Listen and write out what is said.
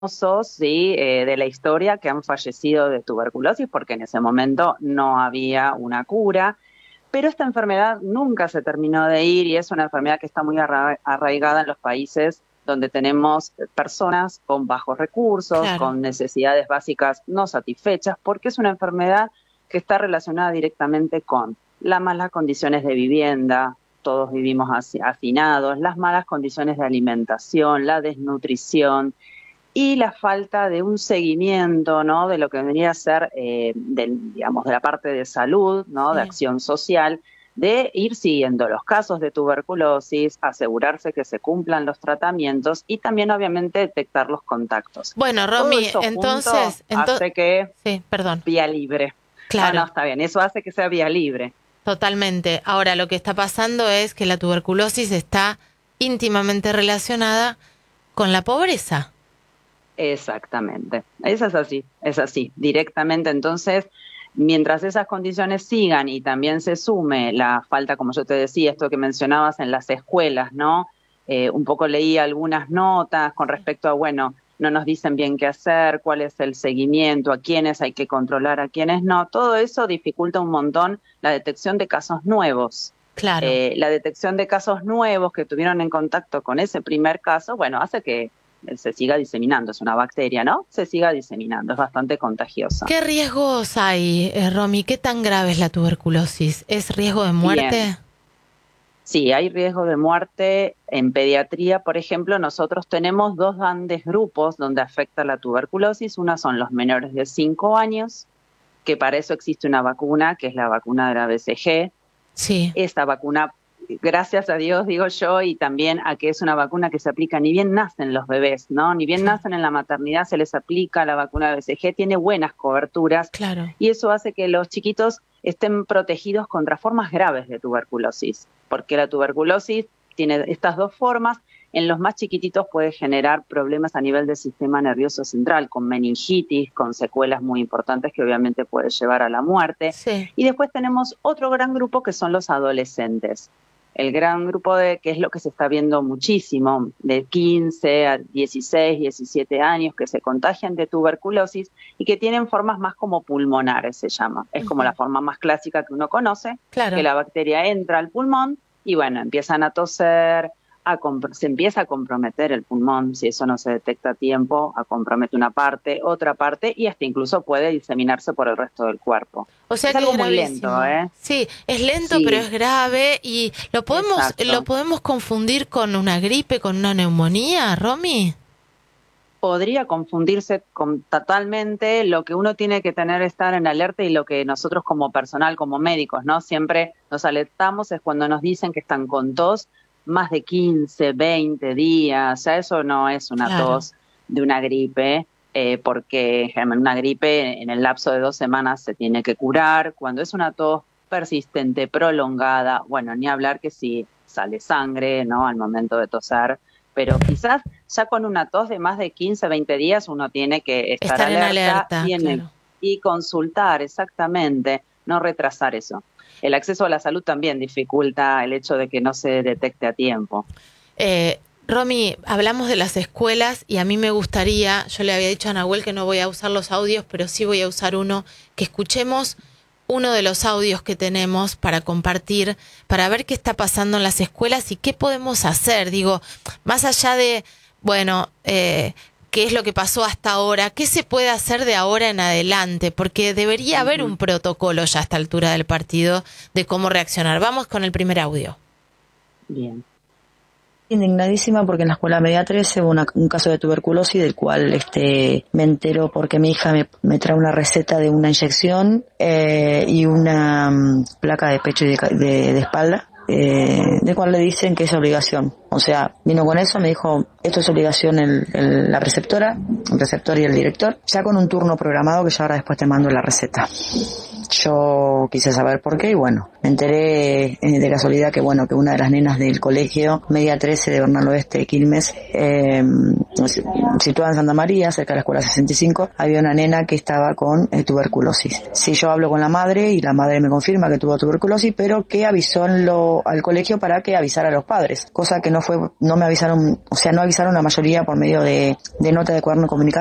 ¿sí? De la historia que han fallecido de tuberculosis porque en ese momento no había una cura. Pero esta enfermedad nunca se terminó de ir y es una enfermedad que está muy arraigada en los países donde tenemos personas con bajos recursos, Claro. con necesidades básicas no satisfechas, porque es una enfermedad que está relacionada directamente con las malas condiciones de vivienda, todos vivimos hacinados, las malas condiciones de alimentación, la desnutrición y la falta de un seguimiento, ¿no? De lo que vendría a ser, digamos, de la parte de salud, ¿no? De Sí. acción social, de ir siguiendo los casos de tuberculosis, asegurarse que se cumplan los tratamientos y también, obviamente, detectar los contactos. Bueno, Todo Romy, eso junto entonces, hace que sí, perdón. vía libre. No, no, Claro, está bien, eso hace que sea vía libre. totalmente. Ahora, lo que está pasando es que la tuberculosis está íntimamente relacionada con la pobreza. Exactamente. Eso es así, directamente. Entonces, mientras esas condiciones sigan y también se sume la falta, como yo te decía, esto que mencionabas en las escuelas, ¿no? Un poco leí algunas notas con respecto a, bueno, no nos dicen bien qué hacer, cuál es el seguimiento, a quiénes hay que controlar, a quiénes no. Todo eso dificulta un montón la detección de casos nuevos. Claro. La detección de casos nuevos que tuvieron en contacto con ese primer caso, bueno, hace que se siga diseminando, es una bacteria, ¿no? Se siga diseminando, es bastante contagiosa. ¿Qué riesgos hay, Romy? ¿Qué tan grave es la tuberculosis? ¿Es riesgo de Bien, muerte? sí, hay riesgo de muerte. En pediatría, por ejemplo, nosotros tenemos dos grandes grupos donde afecta la tuberculosis. Una son los menores de 5 años, que para eso existe una vacuna, que es la vacuna de la BCG. Sí. Esta vacuna, gracias a Dios, digo yo, y también a que es una vacuna que se aplica ni bien nacen los bebés, ¿no? Ni bien Claro. nacen en la maternidad se les aplica la vacuna de BCG, tiene buenas coberturas Claro. y eso hace que los chiquitos estén protegidos contra formas graves de tuberculosis, porque la tuberculosis tiene estas dos formas. En los más chiquititos puede generar problemas a nivel del sistema nervioso central, con meningitis, con secuelas muy importantes que obviamente puede llevar a la muerte. Sí. Y después tenemos otro gran grupo que son los adolescentes. El gran grupo que es lo que se está viendo muchísimo, de 15 a 16, 17 años, que se contagian de tuberculosis y que tienen formas más como pulmonares, se llama. Es como Ujú. la forma más clásica que uno conoce, que Claro. la bacteria entra al pulmón y bueno, empiezan a toser, se empieza a comprometer el pulmón, si eso no se detecta a tiempo, compromete una parte, otra parte y hasta incluso puede diseminarse por el resto del cuerpo. O sea Es que es algo muy lento, gravísimo. ¿eh? Sí, es lento, pero Sí, es grave y lo exacto. podemos confundir con una gripe, con una neumonía, Romy. Podría confundirse totalmente. Lo que uno tiene que tener es estar en alerta y lo que nosotros como personal, como médicos, ¿no? Siempre nos alertamos es cuando nos dicen que están con tos más de 15, 20 días. Ya eso no es una Claro. tos de una gripe, porque generalmente una gripe en el lapso de 2 semanas se tiene que curar. Cuando es una tos persistente, prolongada, bueno, ni hablar que si sale sangre, ¿no? Al momento de toser, pero quizás ya con una tos de más de 15, 20 días uno tiene que estar Estar en alerta alerta, claro. y consultar exactamente, no retrasar eso. El acceso a la salud también dificulta el hecho de que no se detecte a tiempo. Romy, hablamos de las escuelas y a mí me gustaría, yo le había dicho a Nahuel que no voy a usar los audios, pero sí voy a usar uno, que escuchemos uno de los audios que tenemos para compartir, para ver qué está pasando en las escuelas y qué podemos hacer. Digo, más allá de, bueno, qué es lo que pasó hasta ahora, qué se puede hacer de ahora en adelante, porque debería haber un Ujú. protocolo ya a esta altura del partido de cómo reaccionar. Vamos con el primer audio. Bien. Indignadísima porque en la escuela media 13 hubo un caso de tuberculosis del cual me entero porque mi hija me trae una receta de una inyección y una placa de pecho y de espalda, de cual le dicen que es obligación. O sea, vino con eso, me dijo, esto es obligación la receptora, el receptor y el director, ya con un turno programado que yo ahora después te mando la receta. Yo quise saber por qué y bueno, me enteré de casualidad que bueno, que una de las nenas del colegio Media 13 de Bernal Oeste de Quilmes, situada en Santa María, cerca de la escuela 65, había una nena que estaba con tuberculosis. Sí, yo hablo con la madre y la madre me confirma que tuvo tuberculosis, pero que avisó al colegio para que avisara a los padres, cosa que no me avisaron, o sea, no avisaron la mayoría por medio de nota de cuaderno de comunicación.